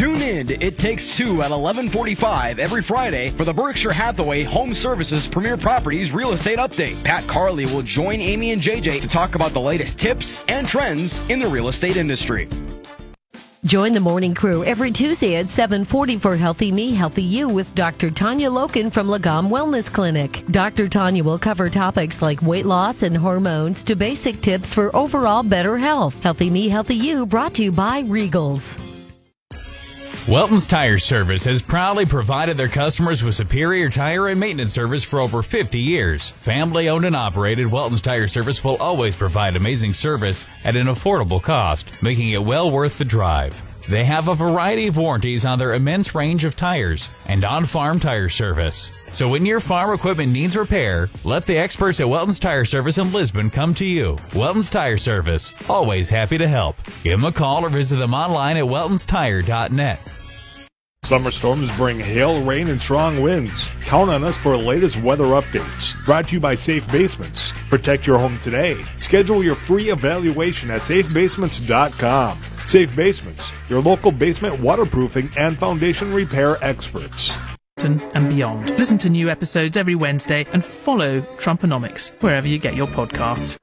Tune in to It Takes Two at 11:45 every Friday for the Berkshire Hathaway Home Services Premier Properties Real Estate Update. Pat Carley will join Amy and JJ to talk about the latest tips and trends in the real estate industry. Join the morning crew every Tuesday at 7:40 for Healthy Me, Healthy You with Dr. Tanya Loken from Lagom Wellness Clinic. Dr. Tanya will cover topics like weight loss and hormones to basic tips for overall better health. Healthy Me, Healthy You brought to you by Regals. Welton's Tire Service has proudly provided their customers with superior tire and maintenance service for over 50 years. Family owned and operated, Welton's Tire Service will always provide amazing service at an affordable cost, making it well worth the drive. They have a variety of warranties on their immense range of tires and on-farm tire service. So when your farm equipment needs repair, let the experts at Welton's Tire Service in Lisbon come to you. Welton's Tire Service, always happy to help. Give them a call or visit them online at weltonstire.net. Summer storms bring hail, rain, and strong winds. Count on us for the latest weather updates. Brought to you by Safe Basements. Protect your home today. Schedule your free evaluation at safebasements.com. Safe Basements, your local basement waterproofing and foundation repair experts. And beyond. Listen to new episodes every Wednesday and follow Trumponomics wherever you get your podcasts.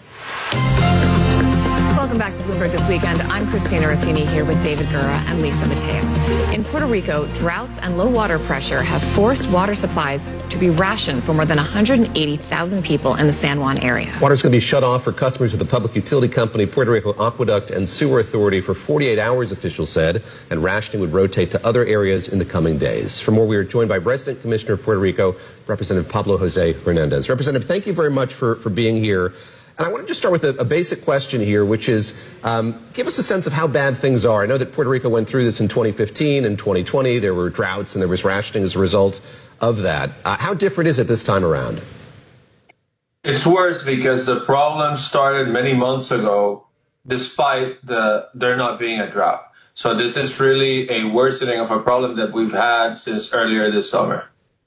Welcome back to Bloomberg This Weekend. I'm Christina Raffini here with David Gura and Lisa Mateo. In Puerto Rico, droughts and low water pressure have forced water supplies to be rationed for more than 180,000 people in the San Juan area. Water's going to be shut off for customers of the public utility company Puerto Rico Aqueduct and Sewer Authority for 48 hours, officials said, and rationing would rotate to other areas in the coming days. For more, we are joined by Resident Commissioner of Puerto Rico, Representative Pablo Jose Hernandez. Representative, thank you very much for being here. And I want to just start with a basic question here, which is give us a sense of how bad things are. I know that Puerto Rico went through this in 2015 and 2020. There were droughts and there was rationing as a result of that. How different is it this time around? It's worse because the problem started many months ago, despite there not being a drought. So this is really a worsening of a problem that we've had since earlier this summer.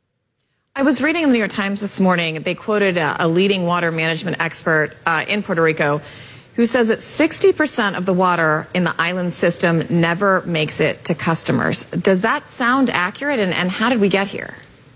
I was reading in the New York Times this morning, they quoted a leading water management expert in Puerto Rico who says that 60% of the water in the island system never makes it to customers. Does that sound accurate, and how did we get here?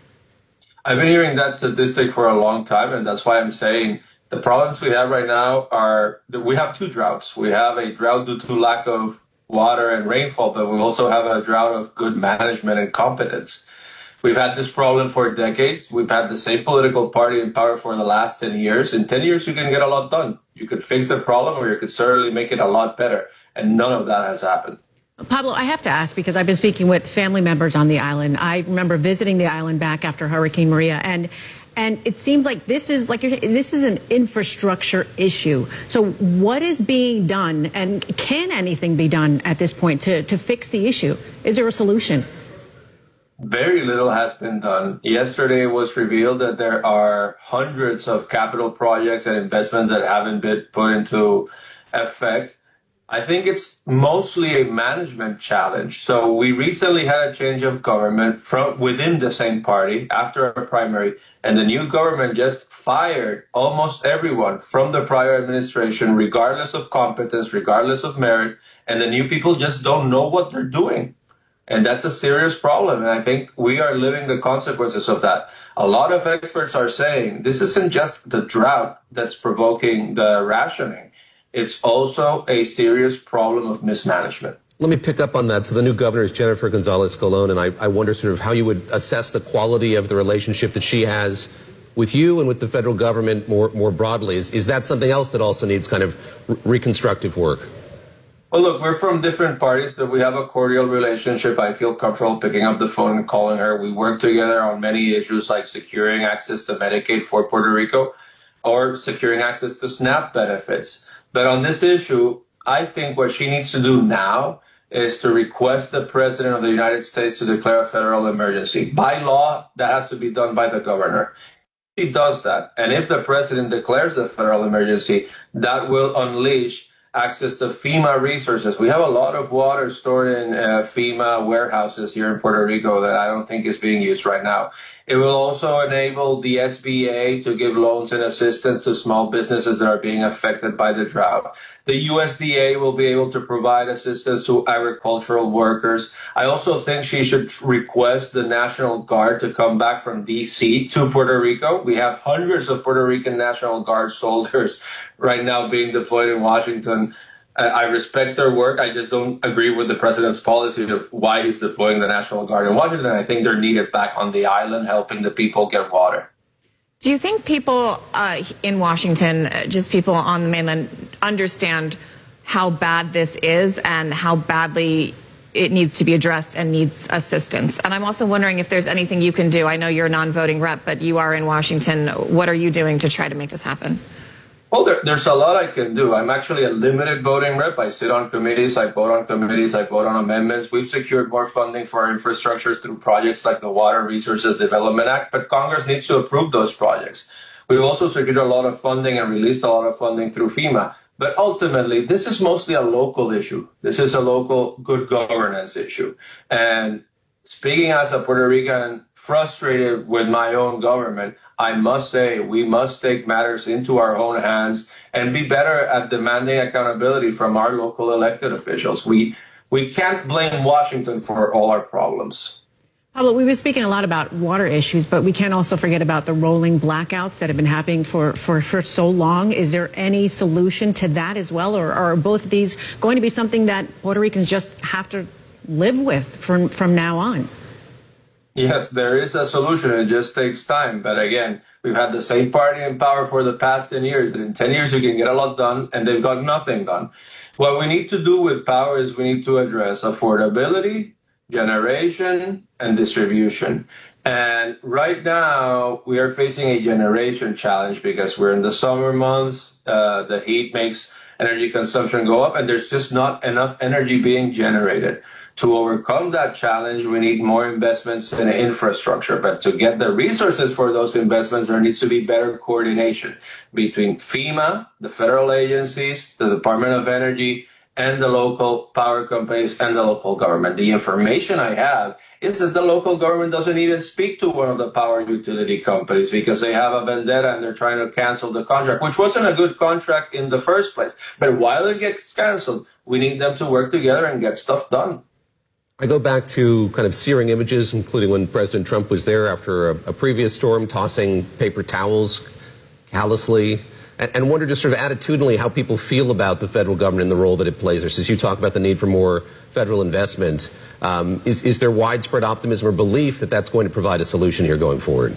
I've been hearing that statistic for a long time, and that's why I'm saying the problems we have right now are that we have two droughts. We have a drought due to lack of water and rainfall, but we also have a drought of good management and competence. We've had this problem for decades. We've had the same political party in power for the last 10 years. In 10 years, you can get a lot done. You could fix the problem, or you could certainly make it a lot better. And none of that has happened. Pablo, I have to ask, because I've been speaking with family members on the island. I remember visiting the island back after Hurricane Maria, and it seems like this is an infrastructure issue. So what is being done, and can anything be done at this point to fix the issue? Is there a solution? Very little has been done. Yesterday it was revealed that there are hundreds of capital projects and investments that haven't been put into effect. I think it's mostly a management challenge. So we recently had a change of government from within the same party after a primary, and the new government just fired almost everyone from the prior administration, regardless of competence, regardless of merit, and the new people just don't know what they're doing. And that's a serious problem. And I think we are living the consequences of that. A lot of experts are saying this isn't just the drought that's provoking the rationing. It's also a serious problem of mismanagement. Let me pick up on that. So the new governor is Jennifer Gonzalez Colon, and I wonder sort of how you would assess the quality of the relationship that she has with you and with the federal government more broadly. Is that something else that also needs kind of reconstructive work? Well, look, we're from different parties, but we have a cordial relationship. I feel comfortable picking up the phone and calling her. We work together on many issues like securing access to Medicaid for Puerto Rico or securing access to SNAP benefits. But on this issue, I think what she needs to do now is to request the President of the United States to declare a federal emergency. By law, that has to be done by the governor. He does that. And if the President declares a federal emergency, that will unleash access to FEMA resources. We have a lot of water stored in FEMA warehouses here in Puerto Rico that I don't think is being used right now. It will also enable the SBA to give loans and assistance to small businesses that are being affected by the drought. The USDA will be able to provide assistance to agricultural workers. I also think she should request the National Guard to come back from D.C. to Puerto Rico. We have hundreds of Puerto Rican National Guard soldiers right now being deployed in Washington. I respect their work. I just don't agree with the president's policy of why he's deploying the National Guard in Washington. I think they're needed back on the island, helping the people get water. Do you think people in Washington, just people on the mainland, understand how bad this is and how badly it needs to be addressed and needs assistance? And I'm also wondering if there's anything you can do. I know you're a non-voting rep, but you are in Washington. What are you doing to try to make this happen? Well, there's a lot I can do. I'm actually a limited voting rep. I sit on committees, I vote on committees, I vote on amendments. We've secured more funding for our infrastructure through projects like the Water Resources Development Act, but Congress needs to approve those projects. We've also secured a lot of funding and released a lot of funding through FEMA. But ultimately, this is mostly a local issue. This is a local good governance issue. And speaking as a Puerto Rican frustrated with my own government, I must say we must take matters into our own hands and be better at demanding accountability from our local elected officials. We can't blame Washington for all our problems. Pablo, we've been speaking a lot about water issues, but we can't also forget about the rolling blackouts that have been happening for so long. Is there any solution to that as well, or are both of these going to be something that Puerto Ricans just have to live with from now on? Yes, there is a solution. It just takes time. But again, we've had the same party in power for the past 10 years. In 10 years, you can get a lot done, and they've got nothing done. What we need to do with power is we need to address affordability, generation, and distribution. And right now, we are facing a generation challenge because we're in the summer months. The heat makes energy consumption go up, and there's just not enough energy being generated. To overcome that challenge, we need more investments in infrastructure. But to get the resources for those investments, there needs to be better coordination between FEMA, the federal agencies, the Department of Energy, and the local power companies and the local government. The information I have is that the local government doesn't even speak to one of the power utility companies because they have a vendetta and they're trying to cancel the contract, which wasn't a good contract in the first place. But while it gets canceled, we need them to work together and get stuff done. I go back to kind of searing images, including when President Trump was there after a previous storm, tossing paper towels callously, and wonder just sort of attitudinally how people feel about the federal government and the role that it plays there. Since you talk about the need for more federal investment, is there widespread optimism or belief that that's going to provide a solution here going forward?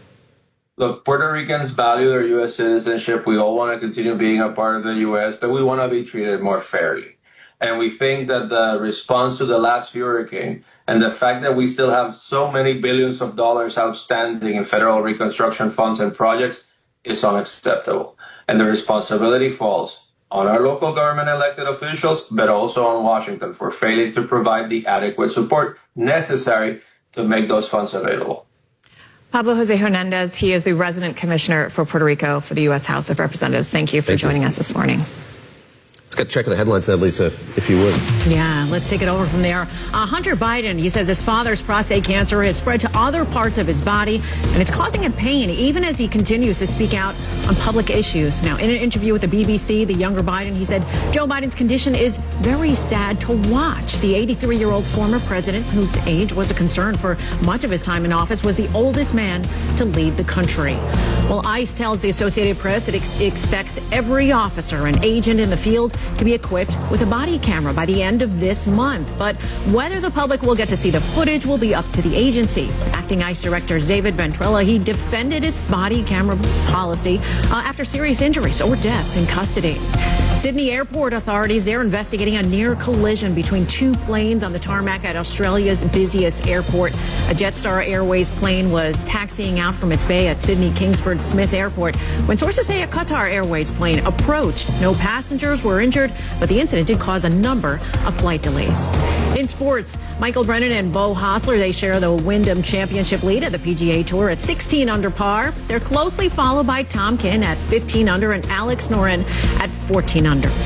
Look, Puerto Ricans value their U.S. citizenship. We all want to continue being a part of the U.S., but we want to be treated more fairly. And we think that the response to the last hurricane and the fact that we still have so many billions of dollars outstanding in federal reconstruction funds and projects is unacceptable. And the responsibility falls on our local government elected officials, but also on Washington for failing to provide the adequate support necessary to make those funds available. Pablo Jose Hernandez, he is the resident commissioner for Puerto Rico for the U.S. House of Representatives. Thank you for joining us this morning. Let's get a check of the headlines now, Lisa, if you would. Yeah, let's take it over from there. Hunter Biden, he says his father's prostate cancer has spread to other parts of his body, and it's causing him pain even as he continues to speak out on public issues. Now, in an interview with the BBC, the younger Biden, he said Joe Biden's condition is very sad to watch. The 83-year-old former president, whose age was a concern for much of his time in office, was the oldest man to lead the country. Well, ICE tells the Associated Press it expects every officer and agent in the field to be equipped with a body camera by the end of this month. But whether the public will get to see the footage will be up to the agency. Acting ICE Director David Ventrella, he defended its body camera policy after serious injuries or deaths in custody. Sydney Airport authorities, they're investigating a near collision between two planes on the tarmac at Australia's busiest airport. A Jetstar Airways plane was taxiing out from its bay at Sydney Kingsford Smith Airport when sources say a Qatar Airways plane approached. No passengers were injured, but the incident did cause a number of flight delays. In sports, Michael Brennan and Beau Hossler, they share the Wyndham Championship lead at the PGA Tour at 16 under par. They're closely followed by Tom Kim at 15 under and Alex Noren at 14 under.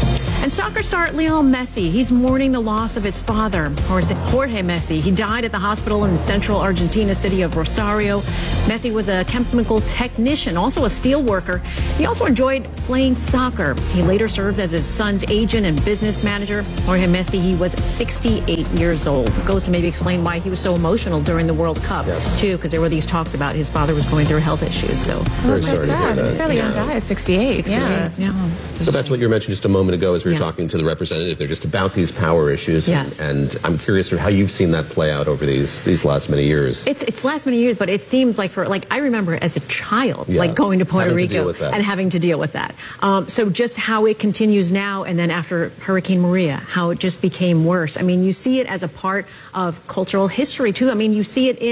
And soccer star Lionel Messi, he's mourning the loss of his father, Jorge Messi. He died at the hospital in the central Argentina city of Rosario. Messi was a chemical technician, also a steel worker. He also enjoyed playing soccer. He later served as his son's agent and business manager. Jorge Messi, he was 68 years old. Goes to maybe explain why he was so emotional during the World Cup, too, because there were these talks about his father was going through health issues. So very sorry to hear that. He's a fairly young guy, 68. Yeah. So that's what you mentioned just a moment ago as we were talking to the representative. They're just about these power issues. Yes. And I'm curious how you've seen that play out over these last many years. It's last many years, but it seems like I remember as a child, going to Puerto Rico and having to deal with that. So just how it continues now, and then after Hurricane Maria, how it just became worse. I mean, you see it as a part of cultural history too. I mean, you see it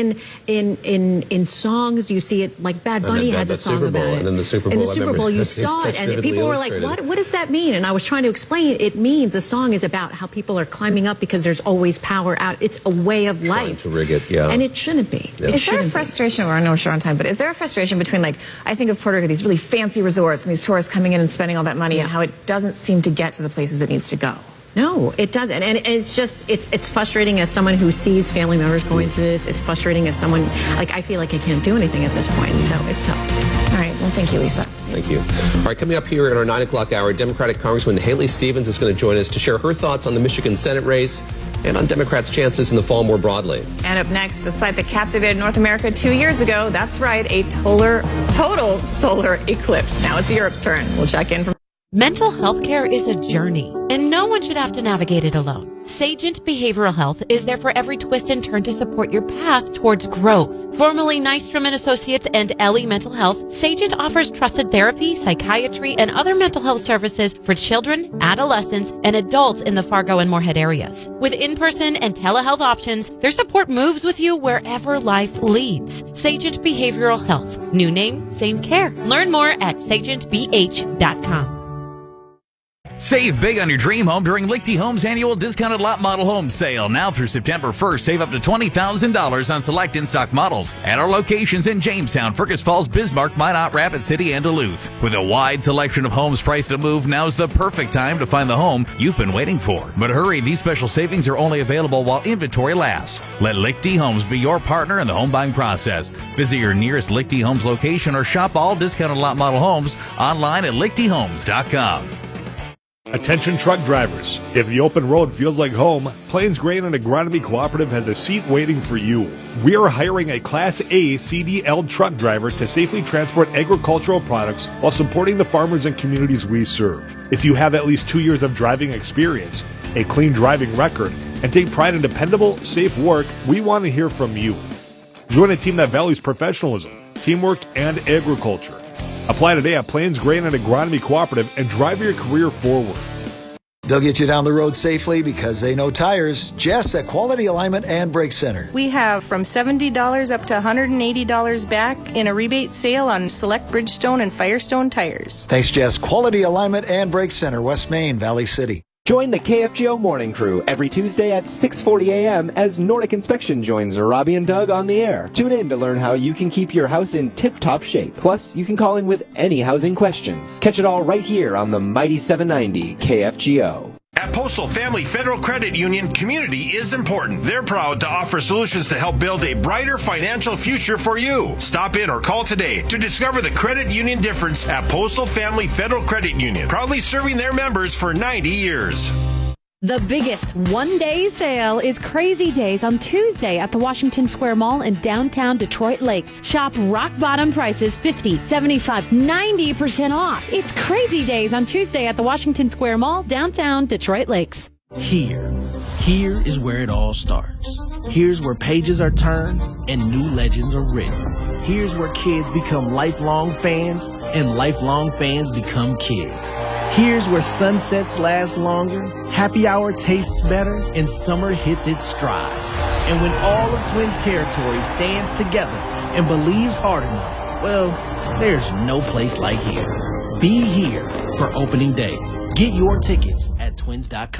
in songs. You see it like Bad Bunny has a song about it. And in the Super Bowl, you saw it, and people were like, "What does that mean?" And I was trying to explain it means the song is about how people are climbing up because there's always power out. It's a way of life. Trying to rig it, and it shouldn't be. Yeah. Is there a frustration, or I know we're short on time, but is there a frustration between, like, I think of Puerto Rico, these really fancy resorts and these tourists coming in and spending all that money, and how it doesn't seem to get to the places it needs to go? No, it doesn't. And it's just, it's frustrating as someone who sees family members going through this. It's frustrating as someone, I feel like I can't do anything at this point. So it's tough. All right. Well, thank you, Lisa. Thank you. All right, coming up here in our 9 o'clock hour, Democratic Congresswoman Haley Stevens is going to join us to share her thoughts on the Michigan Senate race and on Democrats' chances in the fall more broadly. And up next, a site that captivated North America 2 years ago. That's right, a total solar eclipse. Now it's Europe's turn. We'll check in from... Mental health care is a journey, and no one should have to navigate it alone. Sagent Behavioral Health is there for every twist and turn to support your path towards growth. Formerly Nystrom & Associates and Ellie Mental Health, Sagent offers trusted therapy, psychiatry, and other mental health services for children, adolescents, and adults in the Fargo and Moorhead areas. With in-person and telehealth options, their support moves with you wherever life leads. Sagent Behavioral Health. New name, same care. Learn more at sagentbh.com. Save big on your dream home during Lichty Homes' annual discounted lot model home sale. Now through September 1st, save up to $20,000 on select in-stock models at our locations in Jamestown, Fergus Falls, Bismarck, Minot, Rapid City, and Duluth. With a wide selection of homes priced to move, now's the perfect time to find the home you've been waiting for. But hurry, these special savings are only available while inventory lasts. Let Lichty Homes be your partner in the home buying process. Visit your nearest Lichty Homes location or shop all discounted lot model homes online at lichtyhomes.com. Attention truck drivers. If the open road feels like home, Plains Grain and Agronomy Cooperative has a seat waiting for you. We are hiring a Class A CDL truck driver to safely transport agricultural products while supporting the farmers and communities we serve. If you have at least 2 years of driving experience, a clean driving record, and take pride in dependable, safe work, we want to hear from you. Join a team that values professionalism, teamwork, and agriculture. Apply today at Plains Grain and Agronomy Cooperative and drive your career forward. They'll get you down the road safely because they know tires. Jess at Quality Alignment and Brake Center. We have from $70 up to $180 back in a rebate sale on select Bridgestone and Firestone tires. Thanks, Jess. Quality Alignment and Brake Center, West Main, Valley City. Join the KFGO Morning Crew every Tuesday at 6:40 a.m. as Nordic Inspection joins Robbie and Doug on the air. Tune in to learn how you can keep your house in tip-top shape. Plus, you can call in with any housing questions. Catch it all right here on the Mighty 790 KFGO. At Postal Family Federal Credit Union, community is important. They're proud to offer solutions to help build a brighter financial future for you. Stop in or call today to discover the credit union difference at Postal Family Federal Credit Union, proudly serving their members for 90 years. The biggest one-day sale is Crazy Days on Tuesday at the Washington Square Mall in downtown Detroit Lakes. Shop rock-bottom prices, 50, 75, 90% off. It's Crazy Days on Tuesday at the Washington Square Mall, downtown Detroit Lakes. Here is where it all starts. Here's where pages are turned and new legends are written. Here's where kids become lifelong fans and lifelong fans become kids. Here's where sunsets last longer, happy hour tastes better, and summer hits its stride. And when all of Twins territory stands together and believes hard enough, well, there's no place like here. Be here for opening day. Get your tickets at twins.com.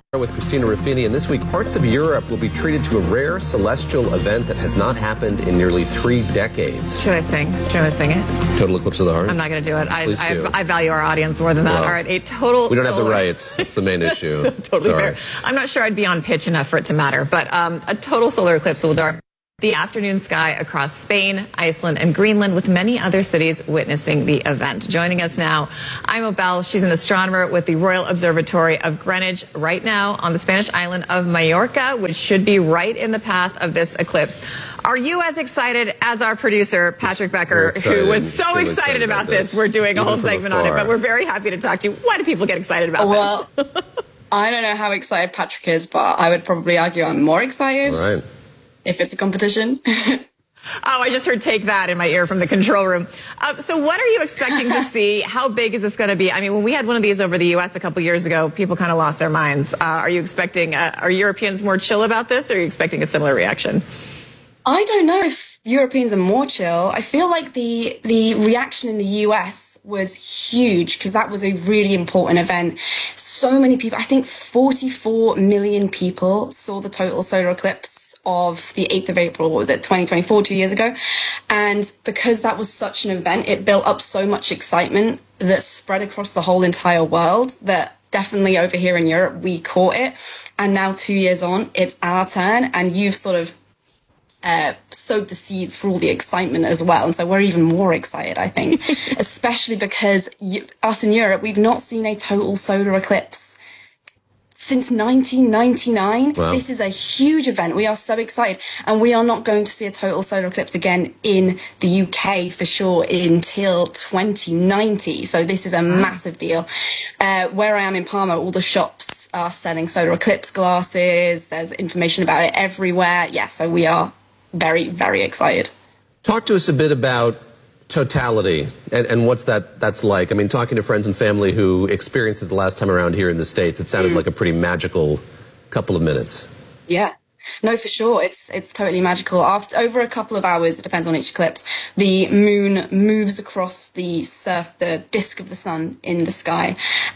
With Christina Ruffini, and this week parts of Europe will be treated to a rare celestial event that has not happened in nearly 3 decades. Should I sing? Should I sing it? Total eclipse of the heart? I'm not going to do it. Do. I value our audience more than that. Well, all right, a total. We don't have the rights. That's the main issue. Totally Sorry. fair. I'm not sure I'd be on pitch enough for it to matter, but a total solar eclipse will darken the afternoon sky across Spain, Iceland, and Greenland, with many other cities witnessing the event. Joining us now, Ima Bell. She's an astronomer with the Royal Observatory of Greenwich right now on the Spanish island of Mallorca, which should be right in the path of this eclipse. Are you as excited as our producer, Patrick Becker, who was so excited about this? We're doing a whole segment on it, but we're very happy to talk to you. Why do people get excited about this? I don't know how excited Patrick is, but I would probably argue I'm more excited. Right. If it's a competition. Oh, I just heard "take that" in my ear from the control room. So what are you expecting to see? How big is this going to be? I mean, when we had one of these over the U.S. a couple years ago, people kind of lost their minds. Are you expecting, are Europeans more chill about this, or are you expecting a similar reaction? I don't know if Europeans are more chill. I feel like the reaction in the U.S. was huge because that was a really important event. So many people, I think 44 million people saw the total solar eclipse of the 8th of April, what was it, 2024, 2 years ago. And because that was such an event, it built up so much excitement that spread across the whole entire world that definitely over here in Europe, we caught it. And now 2 years on, it's our turn. And you've sort of sowed the seeds for all the excitement as well. And so we're even more excited, I think, especially because us in Europe, we've not seen a total solar eclipse since 1999. Wow. This is a huge event. We are so excited. And we are not going to see a total solar eclipse again in the UK for sure until 2090. So this is a massive deal. Where I am in Parma, all the shops are selling solar eclipse glasses. There's information about it everywhere. Yeah, so we are very, very excited. Talk to us a bit about totality and what's that's like. I mean, talking to friends and family who experienced it the last time around here in the States, it sounded like a pretty magical couple of minutes. Yeah. No, for sure. It's totally magical. Over a couple of hours, it depends on each eclipse, the moon moves across the disk of the sun in the sky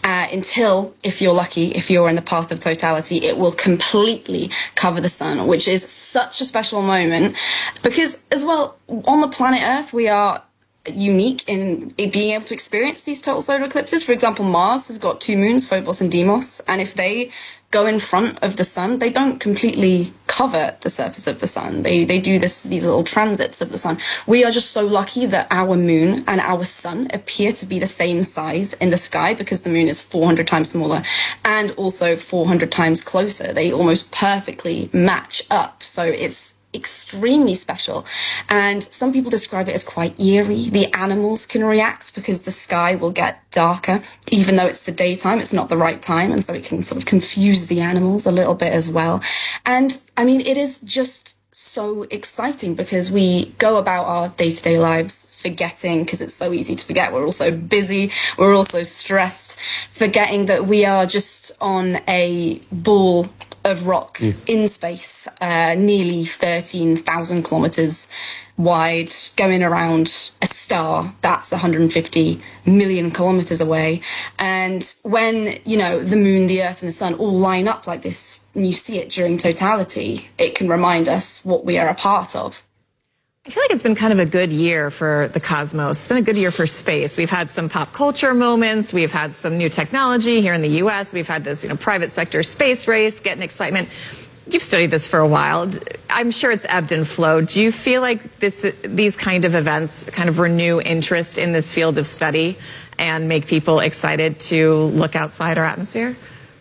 until, if you're lucky, if you're in the path of totality, it will completely cover the sun, which is such a special moment because, as well, on the planet Earth, we are unique in being able to experience these total solar eclipses. For example, Mars has got 2 moons, Phobos and Deimos, and if they go in front of the sun, they don't completely cover the surface of the sun. They do these little transits of the sun. We are just so lucky that our moon and our sun appear to be the same size in the sky because the moon is 400 times smaller and also 400 times closer. They almost perfectly match up. So it's extremely special, and some people describe it as quite eerie. The animals can react because the sky will get darker even though it's the daytime. It's not the right time, and so it can sort of confuse the animals a little bit as well. And I mean, it is just so exciting because we go about our day-to-day lives forgetting, because it's so easy to forget. We're also busy, we're also stressed, forgetting that we are just on a ball of rock in space, nearly 13,000 kilometers wide, going around a star that's 150 million kilometers away. And when, the moon, the earth and the sun all line up like this, and you see it during totality, it can remind us what we are a part of. I feel like it's been kind of a good year for the cosmos. It's been a good year for space. We've had some pop culture moments. We've had some new technology here in the U.S. We've had this, private sector space race, getting excitement. You've studied this for a while. I'm sure it's ebbed and flowed. Do you feel like these kind of events kind of renew interest in this field of study and make people excited to look outside our atmosphere?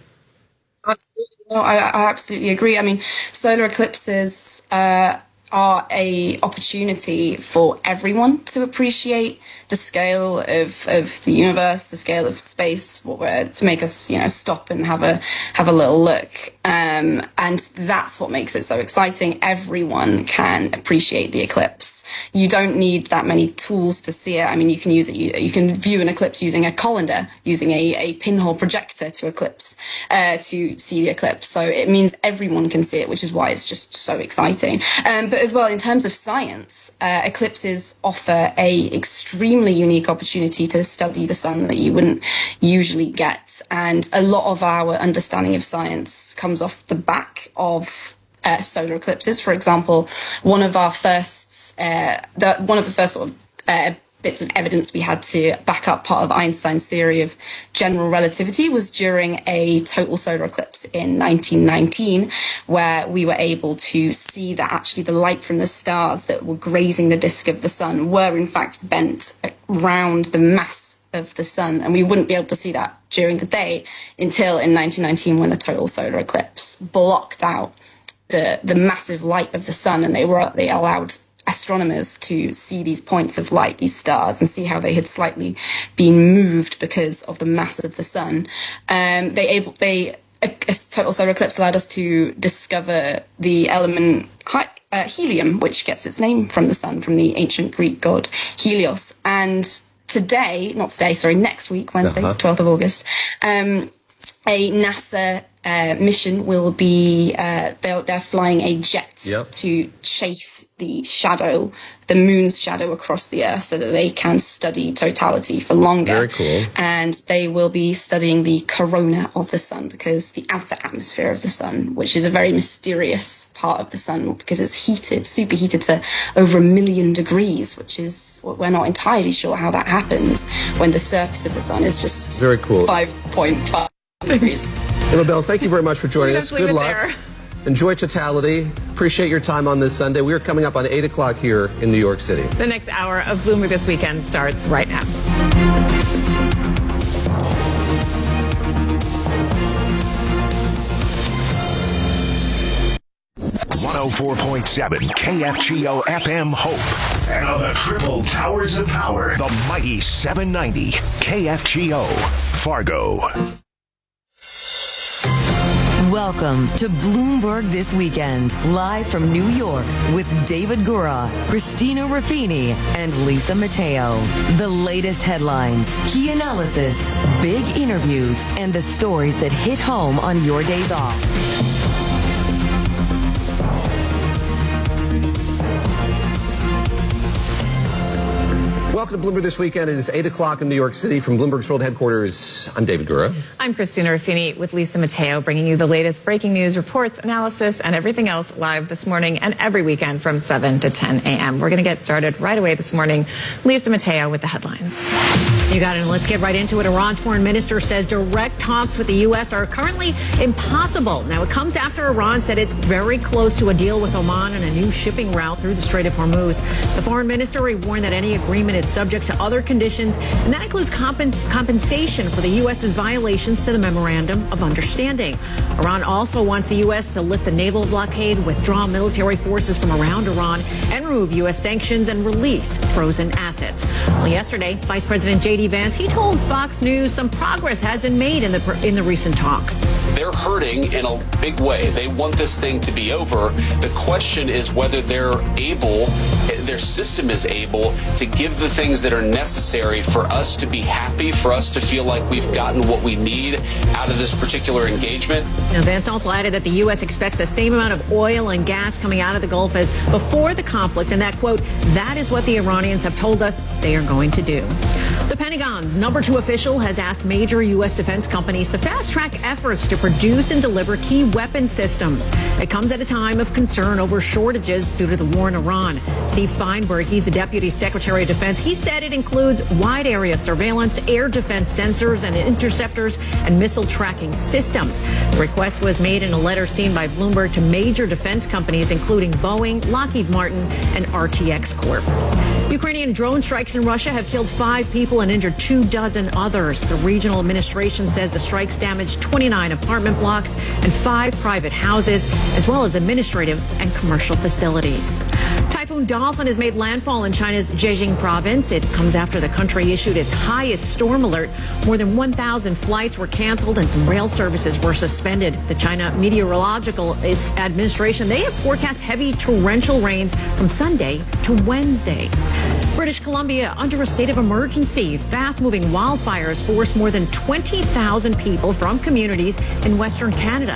Absolutely. No, I absolutely agree. I mean, solar eclipses are a opportunity for everyone to appreciate the scale of the universe, the scale of space, to make us, stop and have a little look. And that's what makes it so exciting. Everyone can appreciate the eclipse. You don't need that many tools to see it. I mean, you can use it. You can view an eclipse using a colander, using a pinhole projector to see the eclipse. So it means everyone can see it, which is why it's just so exciting. But as well, in terms of science, eclipses offer a extremely unique opportunity to study the sun that you wouldn't usually get. And a lot of our understanding of science comes off the back of solar eclipses. For example, one of the first sort of bits of evidence we had to back up part of Einstein's theory of general relativity was during a total solar eclipse in 1919, where we were able to see that actually the light from the stars that were grazing the disk of the sun were in fact bent around the mass of the sun, and we wouldn't be able to see that during the day until in 1919 when the total solar eclipse blocked out the massive light of the sun, and they allowed astronomers to see these points of light, these stars, and see how they had slightly been moved because of the mass of the sun. A total solar eclipse allowed us to discover the element helium, which gets its name from the sun, from the ancient Greek god Helios. And next week, Wednesday, 12th of August, a NASA mission will be, they're flying a jet to chase the moon's shadow across the Earth so that they can study totality for longer. Very cool. And they will be studying the corona of the sun, because the outer atmosphere of the sun, which is a very mysterious part of the sun because it's superheated to over 1 million degrees, which is, we're not entirely sure how that happens when the surface of the sun is just very cool 5.5 degrees. Emma Bell, thank you very much for joining us. Good luck. There. Enjoy totality. Appreciate your time on this Sunday. We are coming up on 8 o'clock here in New York City. The next hour of Bloomberg This Weekend starts right now. 104.7 KFGO FM Hope. And on the triple towers of power, the mighty 790 KFGO Fargo. Welcome to Bloomberg This Weekend, live from New York with David Gura, Christina Ruffini, and Lisa Mateo. The latest headlines, key analysis, big interviews, and the stories that hit home on your days off. Welcome to Bloomberg This Weekend. It is 8 o'clock in New York City from Bloomberg's World Headquarters. I'm David Gura. I'm Christina Ruffini with Lisa Mateo, bringing you the latest breaking news, reports, analysis, and everything else live this morning and every weekend from 7 to 10 a.m. We're going to get started right away this morning. Lisa Mateo with the headlines. You got it. And let's get right into it. Iran's foreign minister says direct talks with the U.S. are currently impossible. Now, it comes after Iran said it's very close to a deal with Oman and a new shipping route through the Strait of Hormuz. The foreign minister warned that any agreement is subject to other conditions, and that includes compensation for the U.S.'s violations to the Memorandum of Understanding. Iran also wants the U.S. to lift the naval blockade, withdraw military forces from around Iran, and remove U.S. sanctions and release frozen assets. Well, yesterday, Vice President J.D. Vance, he told Fox News some progress has been made in the recent talks. They're hurting in a big way. They want this thing to be over. The question is whether their system is able to give the things that are necessary for us to be happy, for us to feel like we've gotten what we need out of this particular engagement. Now, Vance also added that the U.S. expects the same amount of oil and gas coming out of the Gulf as before the conflict, and that, quote, that is what the Iranians have told us they are going to do. The Pentagon's number 2 official has asked major U.S. defense companies to fast-track efforts to produce and deliver key weapon systems. It comes at a time of concern over shortages due to the war in Iran. Steve Feinberg, he's the Deputy Secretary of Defense. He said it includes wide area surveillance, air defense sensors and interceptors, and missile tracking systems. The request was made in a letter seen by Bloomberg to major defense companies, including Boeing, Lockheed Martin, and RTX Corp. Ukrainian drone strikes in Russia have killed 5 people and injured 24 others. The regional administration says the strikes damaged 29 apartment blocks and 5 private houses, as well as administrative and commercial facilities. Typhoon Dolphin has made landfall in China's Zhejiang province. It comes after the country issued its highest storm alert. More than 1,000 flights were canceled and some rail services were suspended. The China Meteorological Administration, they have forecast heavy torrential rains from Sunday to Wednesday. British Columbia under a state of emergency. Fast-moving wildfires forced more than 20,000 people from communities in Western Canada.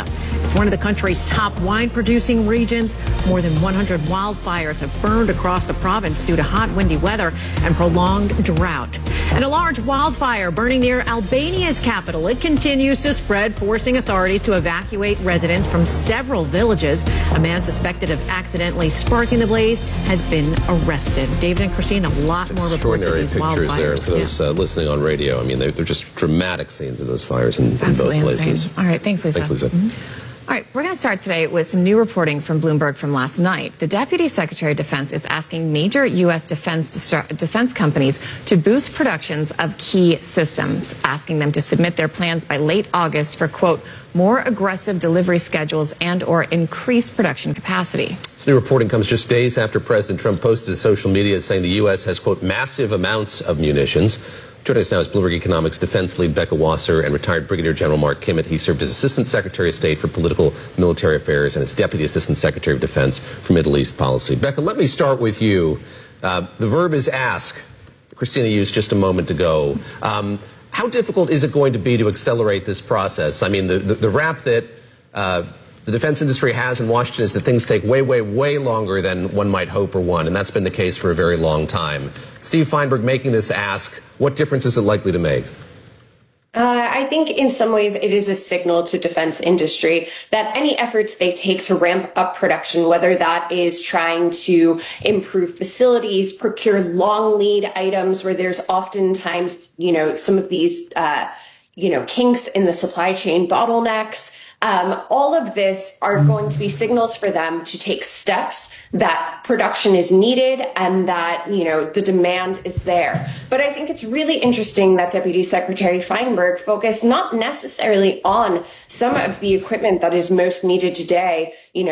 It's one of the country's top wine-producing regions. More than 100 wildfires have burned across the province due to hot, windy weather and prolonged drought. And a large wildfire burning near Albania's capital. It continues to spread, forcing authorities to evacuate residents from several villages. A man suspected of accidentally sparking the blaze has been arrested. David and Christine, a lot more reports of these pictures wildfires. There for those listening on radio. I mean, they're just dramatic scenes of those fires in both places. All right, thanks, Lisa. Thanks, Lisa. All right, we're going to start today with some new reporting from Bloomberg from last night. The Deputy Secretary of Defense is asking major U.S. defense companies to boost productions of key systems, asking them to submit their plans by late August for, quote, more aggressive delivery schedules and or increased production capacity. This new reporting comes just days after President Trump posted to social media saying the U.S. has, quote, massive amounts of munitions. Joining us now is Bloomberg Economics defense lead Becca Wasser and retired Brigadier General Mark Kimmett. He served as Assistant Secretary of State for Political Military Affairs and as Deputy Assistant Secretary of Defense for Middle East Policy. Becca, let me start with you. The verb is ask. Christina used just a moment ago. How difficult is it going to be to accelerate this process? I mean, the rap that the defense industry has in Washington is that things take way, way, way longer than one might hope or want, and that's been the case for a very long time. Steve Feinberg making this ask, what difference is it likely to make? I think in some ways it is a signal to defense industry that any efforts they take to ramp up production, whether that is trying to improve facilities, procure long lead items where there's oftentimes, some of these, kinks in the supply chain, bottlenecks, all of this are going to be signals for them to take steps that production is needed and that, the demand is there. But I think it's really interesting that Deputy Secretary Feinberg focused not necessarily on some of the equipment that is most needed today.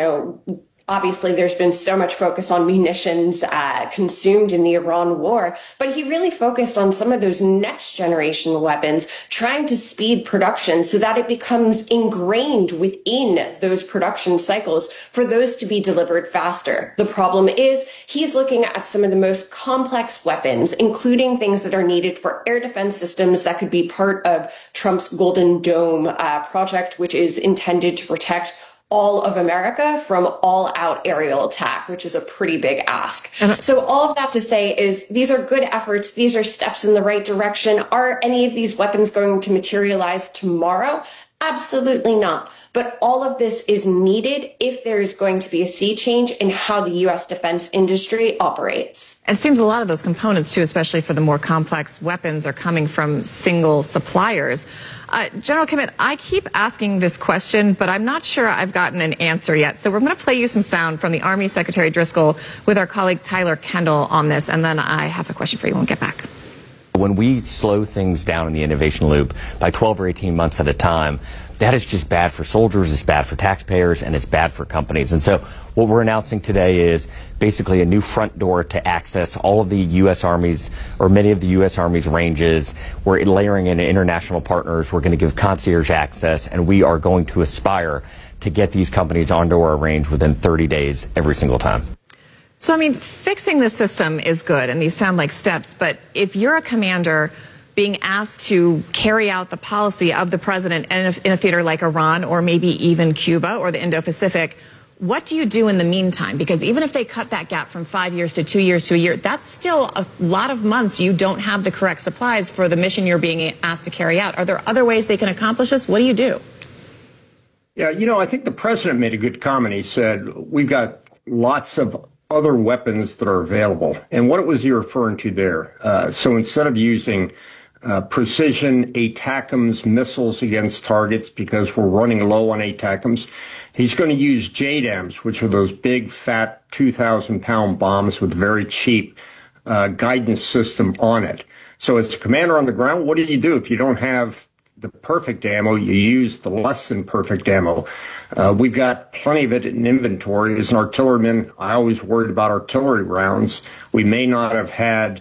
Obviously, there's been so much focus on munitions consumed in the Iran war, but he really focused on some of those next generation weapons, trying to speed production so that it becomes ingrained within those production cycles for those to be delivered faster. The problem is he's looking at some of the most complex weapons, including things that are needed for air defense systems that could be part of Trump's Golden Dome project, which is intended to protect all of America from all-out aerial attack, which is a pretty big ask. So all of that to say is these are good efforts. These are steps in the right direction. Are any of these weapons going to materialize tomorrow? Absolutely not. But all of this is needed if there is going to be a sea change in how the U.S. defense industry operates. It seems a lot of those components, too, especially for the more complex weapons, are coming from single suppliers. General Kimmett, I keep asking this question, but I'm not sure I've gotten an answer yet. So we're going to play you some sound from the Army Secretary Driscoll with our colleague Tyler Kendall on this, and then I have a question for you when we get back. When we slow things down in the innovation loop by 12 or 18 months at a time, that is just bad for soldiers, it's bad for taxpayers, and it's bad for companies. And so what we're announcing today is basically a new front door to access all of the U.S. Army's, or many of the U.S. Army's ranges. We're layering in international partners. We're going to give concierge access, and we are going to aspire to get these companies onto our range within 30 days every single time. So, fixing the system is good, and these sound like steps, but if you're a commander being asked to carry out the policy of the president in a theater like Iran or maybe even Cuba or the Indo-Pacific, what do you do in the meantime? Because even if they cut that gap from 5 years to 2 years to a year, that's still a lot of months you don't have the correct supplies for the mission you're being asked to carry out. Are there other ways they can accomplish this? What do you do? Yeah, I think the president made a good comment. He said, we've got lots of other weapons that are available. And what was he referring to there? So instead of using precision ATACMS missiles against targets because we're running low on ATACMS, he's going to use JDAMs, which are those big, fat, 2,000-pound bombs with very cheap guidance system on it. So as a commander on the ground, what do you do if you don't have the perfect ammo? You use the less than perfect ammo. We've got plenty of it in inventory. As an artilleryman, I always worried about artillery rounds. We may not have had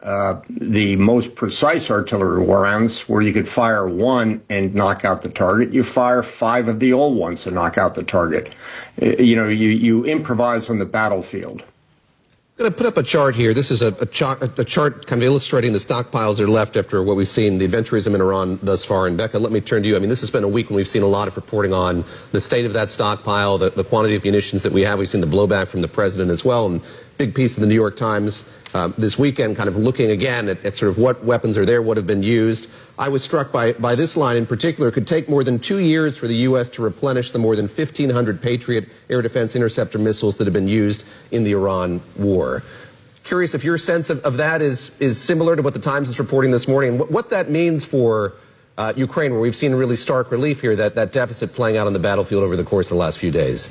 the most precise artillery rounds where you could fire one and knock out the target. You fire 5 of the old ones to knock out the target. You improvise on the battlefield. I'm going to put up a chart here. This is a chart kind of illustrating the stockpiles that are left after what we've seen, the adventurism in Iran thus far. And Becca, let me turn to you. I mean, this has been a week when we've seen a lot of reporting on the state of that stockpile, the quantity of munitions that we have. We've seen the blowback from the president as well, and big piece in the New York Times this weekend kind of looking again at sort of what weapons are there, what have been used. I was struck by this line in particular. It could take more than 2 years for the U.S. to replenish the more than 1,500 Patriot air defense interceptor missiles that have been used in the Iran war. Curious if your sense of that is similar to what the Times is reporting this morning, and what that means for Ukraine, where we've seen really stark relief here, that deficit playing out on the battlefield over the course of the last few days.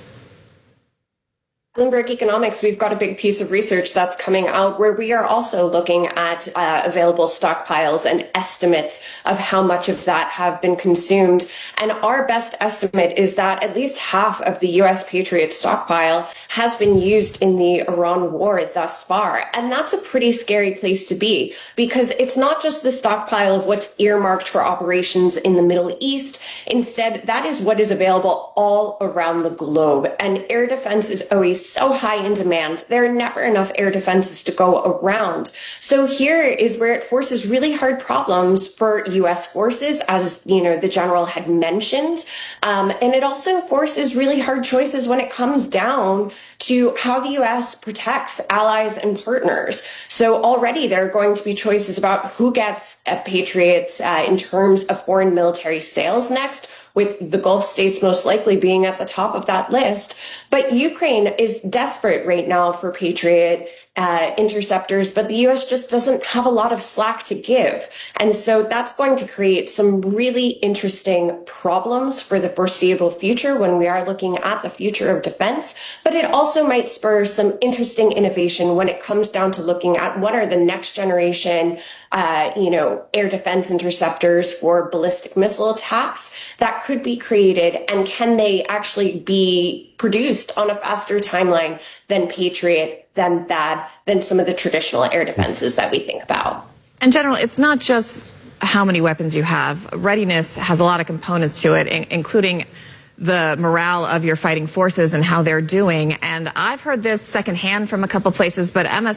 Bloomberg Economics, we've got a big piece of research that's coming out where we are also looking at available stockpiles and estimates of how much of that have been consumed. And our best estimate is that at least half of the U.S. Patriot stockpile has been used in the Iran war thus far. And that's a pretty scary place to be, because it's not just the stockpile of what's earmarked for operations in the Middle East. Instead, that is what is available all around the globe. And air defense is always so high in demand. There are never enough air defenses to go around. So here is where it forces really hard problems for U.S. forces, as the general had mentioned. And it also forces really hard choices when it comes down to how the U.S. protects allies and partners. So already there are going to be choices about who gets a Patriot in terms of foreign military sales next, with the Gulf states most likely being at the top of that list. But Ukraine is desperate right now for Patriot interceptors, but the U.S. just doesn't have a lot of slack to give. And so that's going to create some really interesting problems for the foreseeable future when we are looking at the future of defense. But it also might spur some interesting innovation when it comes down to looking at what are the next generation, air defense interceptors for ballistic missile attacks that could be created, and can they actually be produced on a faster timeline than Patriot, than THAAD, than some of the traditional air defenses that we think about. And General, it's not just how many weapons you have. Readiness has a lot of components to it, including the morale of your fighting forces and how they're doing. And I've heard this secondhand from a couple places, but MS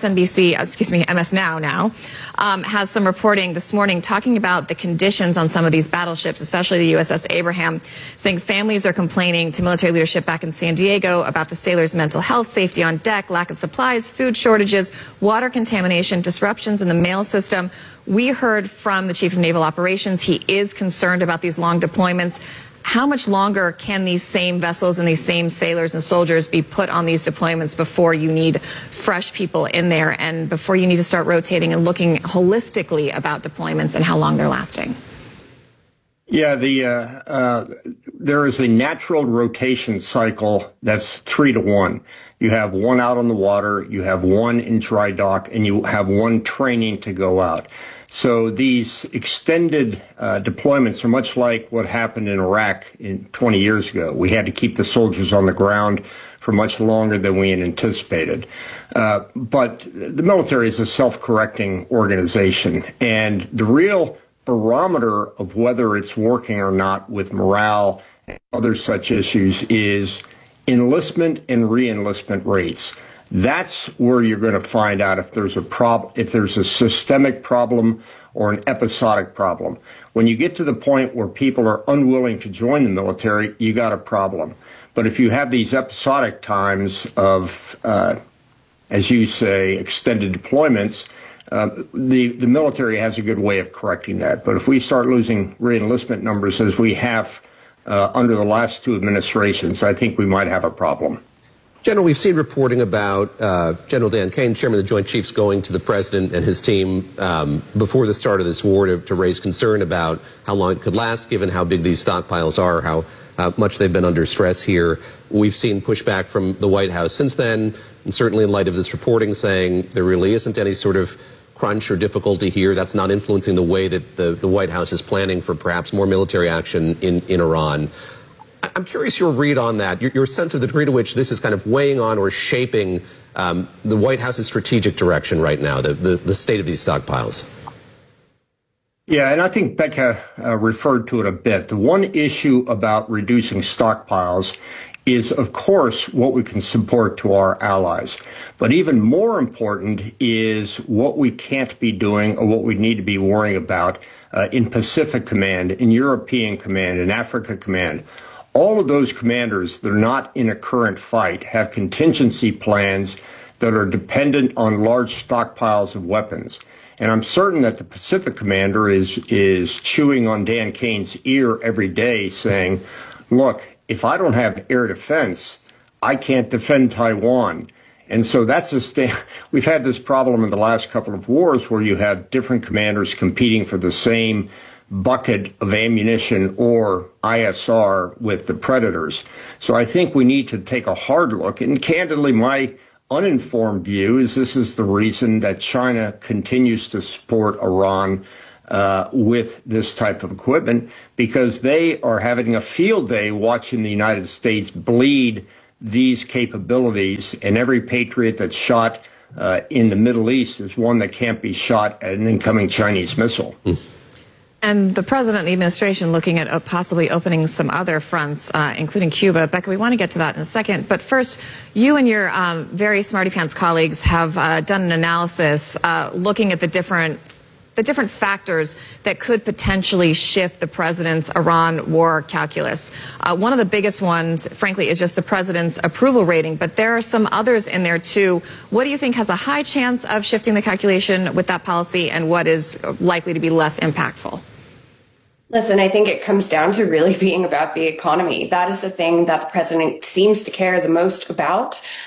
Now has some reporting this morning talking about the conditions on some of these battleships, especially the USS Abraham, saying families are complaining to military leadership back in San Diego about the sailors' mental health, safety on deck, lack of supplies, food shortages, water contamination, disruptions in the mail system. We heard from the Chief of Naval Operations. He is concerned about these long deployments. How much longer can these same vessels and these same sailors and soldiers be put on these deployments before you need fresh people in there and before you need to start rotating and looking holistically about deployments and how long they're lasting? Yeah, there is a natural rotation cycle that's 3 to 1. You have one out on the water, you have one in dry dock, and you have one training to go out. So these extended deployments are much like what happened in Iraq 20 years ago. We had to keep the soldiers on the ground for much longer than we had anticipated. But the military is a self-correcting organization, and the real barometer of whether it's working or not with morale and other such issues is enlistment and re-enlistment rates. That's where you're going to find out if there's a systemic problem or an episodic problem. When you get to the point where people are unwilling to join the military, you got a problem. But if you have these episodic times of, as you say, extended deployments, the military has a good way of correcting that. But if we start losing re-enlistment numbers as we have under the last two administrations, I think we might have a problem. General, we've seen reporting about General Dan Kane, chairman of the Joint Chiefs, going to the president and his team before the start of this war to raise concern about how long it could last, given how big these stockpiles are, how much they've been under stress here. We've seen pushback from the White House since then, and certainly in light of this reporting saying there really isn't any sort of crunch or difficulty here. That's not influencing the way that the White House is planning for perhaps more military action in Iran. I'm curious your read on that, your sense of the degree to which this is kind of weighing on or shaping the White House's strategic direction right now, the state of these stockpiles. Yeah, and I think Becca referred to it a bit. The one issue about reducing stockpiles is, of course, what we can support to our allies. But even more important is what we can't be doing or what we need to be worrying about in Pacific Command, in European Command, in Africa Command. All of those commanders that are not in a current fight have contingency plans that are dependent on large stockpiles of weapons. And I'm certain that the Pacific Commander is chewing on Dan Kane's ear every day saying, look, if I don't have air defense, I can't defend Taiwan. And so that's we've had this problem in the last couple of wars where you have different commanders competing for the same bucket of ammunition or ISR with the predators. So I think we need to take a hard look. And candidly, my uninformed view is this is the reason that China continues to support Iran with this type of equipment, because they are having a field day watching the United States bleed these capabilities, and every Patriot that's shot in the Middle East is one that can't be shot at an incoming Chinese missile. And the president and the administration looking at possibly opening some other fronts, including Cuba. Becca, we want to get to that in a second. But first, you and your very smarty pants colleagues have done an analysis looking at the different factors that could potentially shift the president's Iran war calculus. One of the biggest ones, frankly, is just the president's approval rating, but there are some others in there too. What do you think has a high chance of shifting the calculation with that policy, and what is likely to be less impactful? Listen, I think it comes down to really being about the economy. That is the thing that the president seems to care the most about.